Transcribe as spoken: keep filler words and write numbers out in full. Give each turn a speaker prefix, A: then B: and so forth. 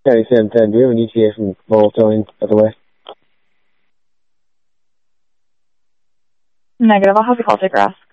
A: County seven ten, do we have an E T A from Lowell Towing, by the way?
B: Negative. I'll have the call take her ask.